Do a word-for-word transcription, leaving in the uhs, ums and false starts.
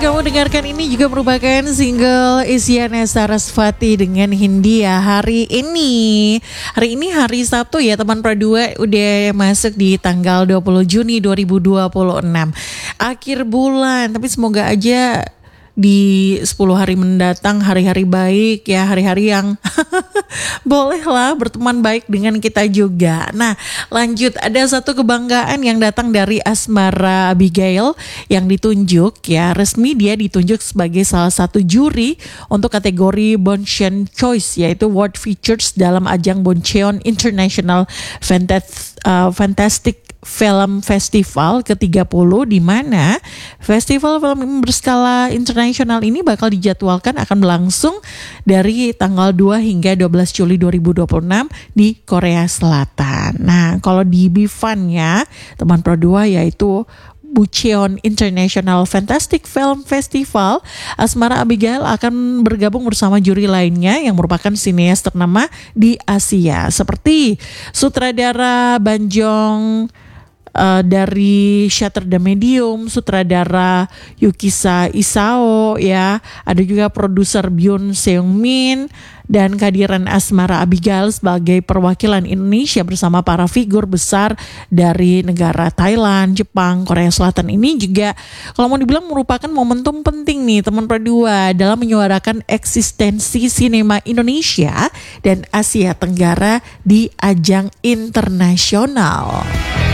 kamu dengarkan ini juga merupakan single Isyana Sarasvati dengan Hindia. Hari ini, hari ini hari Sabtu ya teman Pradua, udah masuk di tanggal dua puluh Juni dua ribu dua puluh enam. Akhir bulan, tapi semoga aja di sepuluh hari mendatang hari-hari baik ya, hari-hari yang bolehlah berteman baik dengan kita juga. Nah lanjut, ada satu kebanggaan yang datang dari Asmara Abigail yang ditunjuk ya, resmi dia ditunjuk sebagai salah satu juri untuk kategori Boncheon Choice, yaitu World Features dalam ajang Boncheon International Fantas- uh, Fantastic Film Festival ke tiga puluh, di mana festival film berskala internasional ini bakal dijadwalkan akan berlangsung dari tanggal dua hingga dua belas Juli dua ribu dua puluh enam di Korea Selatan. Nah, kalau di B F A N ya, teman Pro dua, yaitu Bucheon International Fantastic Film Festival, Asmara Abigail akan bergabung bersama juri lainnya yang merupakan sineas ternama di Asia, seperti sutradara Banjong Uh, dari Shutter the Medium, sutradara Yukisa Isao ya, ada juga produser Byun Seung Min, dan kehadiran Asmara Abigail sebagai perwakilan Indonesia bersama para figur besar dari negara Thailand, Jepang, Korea Selatan ini juga kalau mau dibilang merupakan momentum penting nih teman Pradua dalam menyuarakan eksistensi sinema Indonesia dan Asia Tenggara di ajang internasional.